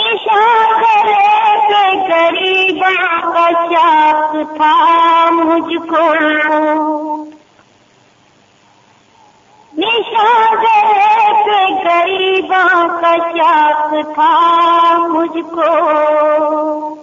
निशागरे के गरीबों का शौक था मुझको, निशागरे के गरीबों का शौक था मुझको।